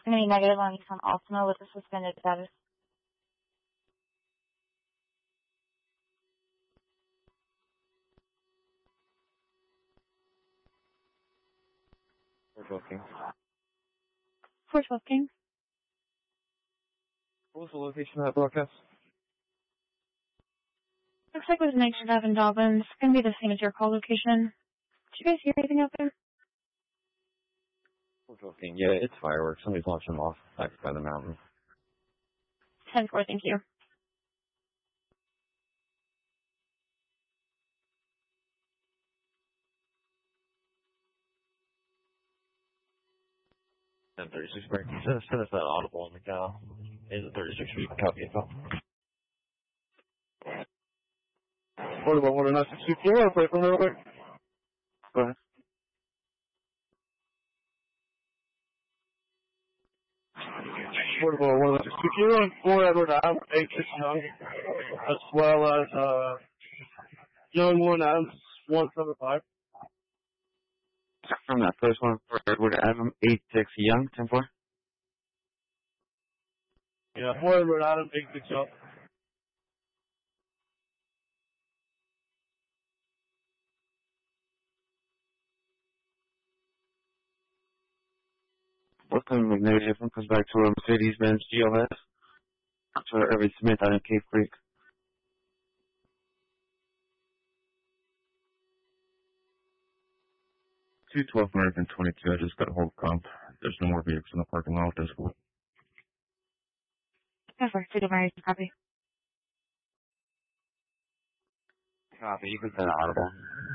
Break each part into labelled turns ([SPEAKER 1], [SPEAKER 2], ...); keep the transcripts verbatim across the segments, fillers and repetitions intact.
[SPEAKER 1] going to be negative on Nissan Altima with a suspended status.
[SPEAKER 2] Fort Worth Kings.
[SPEAKER 1] Fort Worth Kings.
[SPEAKER 2] What was the location of that broadcast?
[SPEAKER 1] Looks like it was Niger Ave in Dobbins. It's going to be the same as your call location. Did you guys hear anything out there?
[SPEAKER 2] Fort Worth King. Yeah, it's fireworks. Somebody's launching them off back by the mountain.
[SPEAKER 1] ten four, thank you.
[SPEAKER 2] ten thirty-six break. Send, send us that audible on the gal. Is it thirty-six feet? Copy it. What about what or not? You want to play for me real quick? Go ahead. What about one of the two on four Edward Adams, eight six young, as well as uh young one Adams one seven five. From that first one for Edward Adams, eight six young, ten four. Yeah, four Edward Adams, eight six young. Brooklyn Magnetic one comes back to a Mercedes-Benz G L S. To Irving Smith out in Cave Creek. two twelve American twenty-two. I just got a whole comp. There's no more vehicles in the parking lot at this point.
[SPEAKER 1] ten four, two American, copy.
[SPEAKER 2] Copy. You can send audible.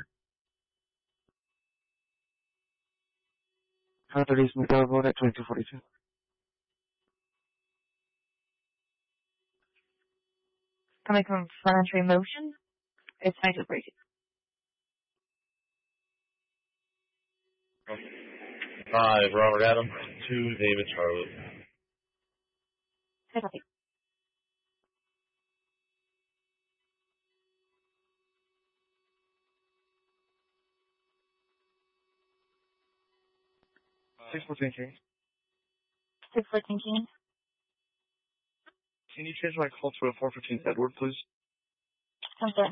[SPEAKER 2] five thirty Smith Boulevard at twenty-two forty-two.
[SPEAKER 1] Coming from front entry motion, it's nice to break it.
[SPEAKER 2] Five, Robert Adams, two, David Charlie.
[SPEAKER 1] ten copy.
[SPEAKER 2] six fourteen King.
[SPEAKER 1] six fourteen King.
[SPEAKER 2] Can you change my call to a four fifteen Edward, please?
[SPEAKER 1] ten four.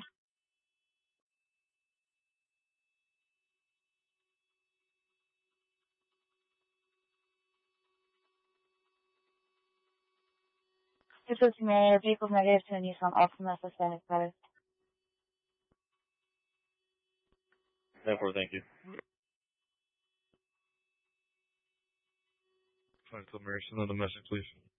[SPEAKER 1] six fourteen Mary, vehicles negative to a Nissan Altima suspended status.
[SPEAKER 2] ten four, thank you. Fine, tell Mary, send another message, please.